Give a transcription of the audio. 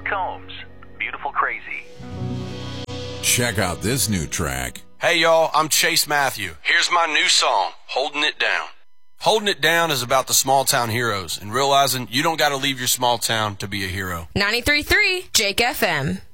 Combs, Beautiful Crazy. Check out this new track. Hey y'all, I'm Chase Matthew. Here's my new song, Holding It Down. Holding It Down is about the small town heroes and realizing you don't got to leave your small town to be a hero. 93.3 Jake FM.